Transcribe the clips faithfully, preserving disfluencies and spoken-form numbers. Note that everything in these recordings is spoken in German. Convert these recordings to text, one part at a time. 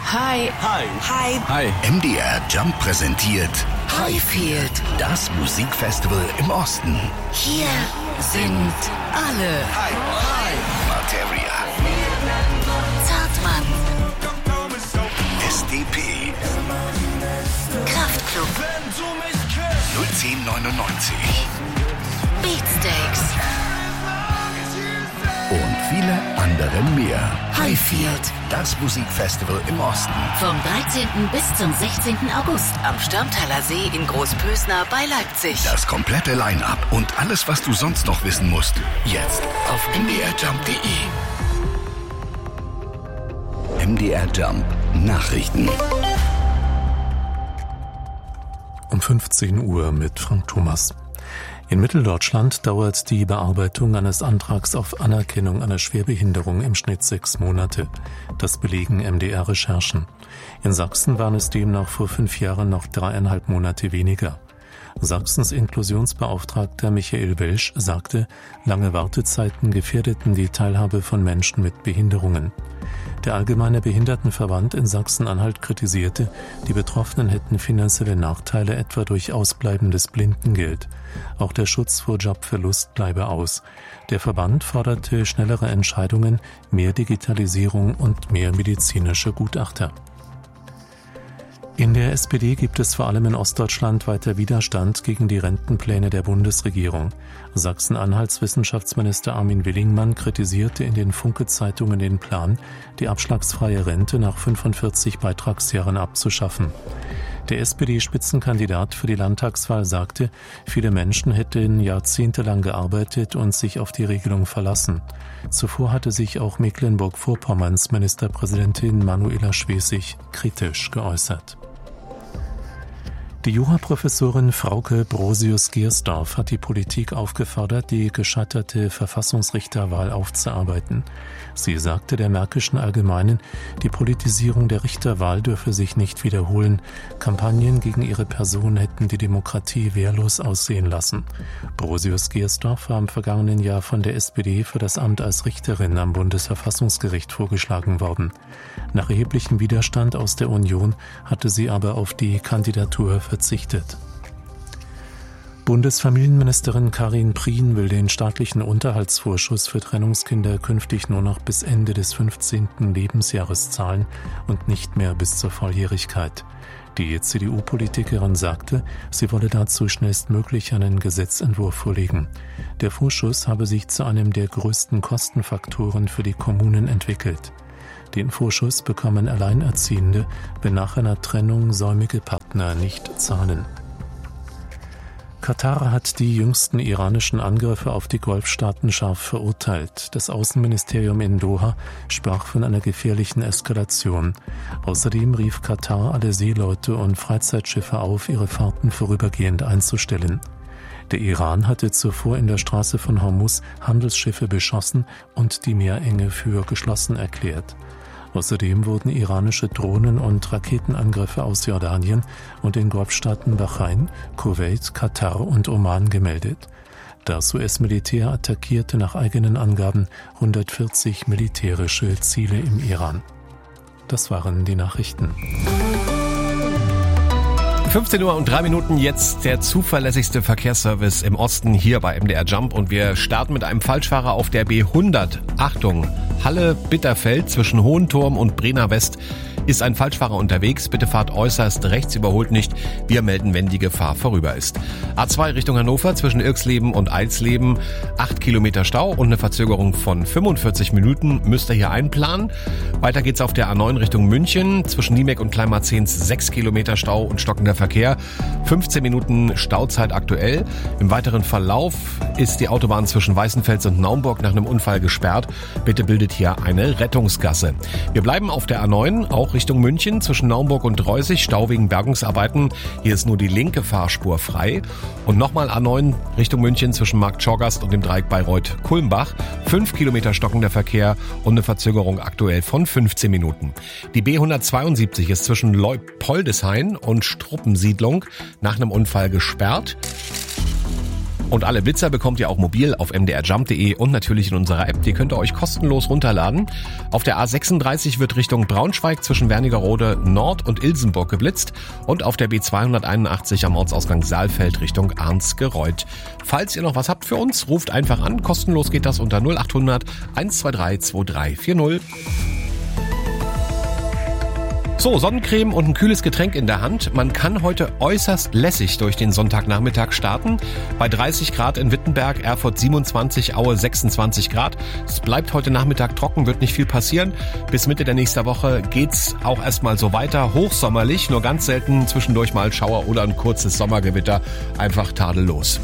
Hi. Hi. Hi. Hi. M D R Jump präsentiert Highfield, das Musikfestival im Osten. hier sind alle. Hi. Hi. Materia. Zartmann, S D P. Kraftklub, null zehn neunundneunzig. Beatsteaks, Und viele andere mehr. Highfield. Das Musikfestival im Osten. Vom dreizehnten bis zum sechzehnten August am Störmtaler See in Großpösner bei Leipzig. Das komplette Line-Up und alles, was du sonst noch wissen musst. Jetzt auf m d r jump punkt d e. M D R Jump Nachrichten. Um fünfzehn Uhr mit Frank Thomas. In Mitteldeutschland dauert die Bearbeitung eines Antrags auf Anerkennung einer Schwerbehinderung im Schnitt sechs Monate. Das belegen M D R-Recherchen. In Sachsen waren es demnach vor fünf Jahren noch dreieinhalb Monate weniger. Sachsens Inklusionsbeauftragter Michael Welsch sagte, lange Wartezeiten gefährdeten die Teilhabe von Menschen mit Behinderungen. Der Allgemeine Behindertenverband in Sachsen-Anhalt kritisierte, die Betroffenen hätten finanzielle Nachteile etwa durch ausbleibendes Blindengeld. Auch der Schutz vor Jobverlust bleibe aus. Der Verband forderte schnellere Entscheidungen, mehr Digitalisierung und mehr medizinische Gutachter. In der S P D gibt es vor allem in Ostdeutschland weiter Widerstand gegen die Rentenpläne der Bundesregierung. Sachsen-Anhalts Wissenschaftsminister Armin Willingmann kritisierte in den Funke-Zeitungen den Plan, die abschlagsfreie Rente nach fünfundvierzig Beitragsjahren abzuschaffen. Der S P D-Spitzenkandidat für die Landtagswahl sagte, viele Menschen hätten jahrzehntelang gearbeitet und sich auf die Regelung verlassen. Zuvor hatte sich auch Mecklenburg-Vorpommerns Ministerpräsidentin Manuela Schwesig kritisch geäußert. Die Juraprofessorin Frauke Brosius-Gersdorf hat die Politik aufgefordert, die gescheiterte Verfassungsrichterwahl aufzuarbeiten. Sie sagte der Märkischen Allgemeinen, die Politisierung der Richterwahl dürfe sich nicht wiederholen. Kampagnen gegen ihre Person hätten die Demokratie wehrlos aussehen lassen. Brosius-Gersdorf war im vergangenen Jahr von der S P D für das Amt als Richterin am Bundesverfassungsgericht vorgeschlagen worden. Nach erheblichem Widerstand aus der Union hatte sie aber auf die Kandidatur verzichtet. Bundesfamilienministerin Karin Prien will den staatlichen Unterhaltsvorschuss für Trennungskinder künftig nur noch bis Ende des fünfzehnten Lebensjahres zahlen und nicht mehr bis zur Volljährigkeit. Die C D U-Politikerin sagte, sie wolle dazu schnellstmöglich einen Gesetzentwurf vorlegen. Der Vorschuss habe sich zu einem der größten Kostenfaktoren für die Kommunen entwickelt. Den Vorschuss bekommen Alleinerziehende, wenn nach einer Trennung säumige Partner nicht zahlen. Katar hat die jüngsten iranischen Angriffe auf die Golfstaaten scharf verurteilt. Das Außenministerium in Doha sprach von einer gefährlichen Eskalation. Außerdem rief Katar alle Seeleute und Freizeitschiffe auf, ihre Fahrten vorübergehend einzustellen. Der Iran hatte zuvor in der Straße von Hormuz Handelsschiffe beschossen und die Meerenge für geschlossen erklärt. Außerdem wurden iranische Drohnen- und Raketenangriffe aus Jordanien und den Golfstaaten Bahrain, Kuwait, Katar und Oman gemeldet. Das U S-Militär attackierte nach eigenen Angaben hundertvierzig militärische Ziele im Iran. Das waren die Nachrichten. fünfzehn Uhr und drei Minuten, jetzt der zuverlässigste Verkehrsservice im Osten hier bei M D R Jump und wir starten mit einem Falschfahrer auf der B hundert. Achtung, Halle-Bitterfeld zwischen Hohenturm und Brenner West ist ein Falschfahrer unterwegs. Bitte fahrt äußerst rechts, überholt nicht. Wir melden, wenn die Gefahr vorüber ist. A zwei Richtung Hannover zwischen Irksleben und Eilsleben. acht Kilometer Stau und eine Verzögerung von fünfundvierzig Minuten müsst ihr hier einplanen. Weiter geht's auf der A neun Richtung München. Zwischen Niemek und Kleinmarzehns sechs Kilometer Stau und stockender Verkehr. fünfzehn Minuten Stauzeit aktuell. Im weiteren Verlauf ist die Autobahn zwischen Weißenfels und Naumburg nach einem Unfall gesperrt. Bitte bildet hier eine Rettungsgasse. Wir bleiben auf der A neun, auch Richtung München, zwischen Naumburg und Reusig, Stau wegen Bergungsarbeiten. Hier ist nur die linke Fahrspur frei. Und nochmal A neun Richtung München zwischen Markt Schorgast und dem Dreieck Bayreuth-Kulmbach. fünf Kilometer stockender Verkehr und eine Verzögerung aktuell von fünfzehn Minuten. Die B hundertzweiundsiebzig ist zwischen Leupoldeshain und Struppensiedlung nach einem Unfall gesperrt. Und alle Blitzer bekommt ihr auch mobil auf m d r jump punkt d e und natürlich in unserer App. Die könnt ihr euch kostenlos runterladen. Auf der A sechsunddreißig wird Richtung Braunschweig zwischen Wernigerode Nord und Ilsenburg geblitzt und auf der B zweihunderteinundachtzig am Ortsausgang Saalfeld Richtung Arnsgereuth. Falls ihr noch was habt für uns, ruft einfach an. Kostenlos geht das unter null acht hundert eins zwei drei zwei drei vier null. So, Sonnencreme und ein kühles Getränk in der Hand. Man kann heute äußerst lässig durch den Sonntagnachmittag starten. Bei dreißig Grad in Wittenberg, Erfurt siebenundzwanzig, Aue sechsundzwanzig Grad. Es bleibt heute Nachmittag trocken, wird nicht viel passieren. Bis Mitte der nächsten Woche geht's auch erstmal so weiter. Hochsommerlich, nur ganz selten zwischendurch mal Schauer oder ein kurzes Sommergewitter. Einfach tadellos.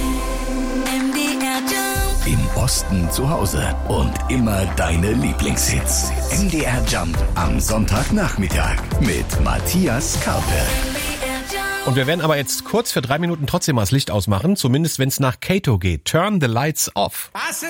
Im Osten zu Hause und immer deine Lieblingshits. M D R Jump am Sonntagnachmittag mit Matthias Karpe. Und wir werden aber jetzt kurz für drei Minuten trotzdem mal das Licht ausmachen, zumindest wenn es nach Kato geht. Turn the lights off.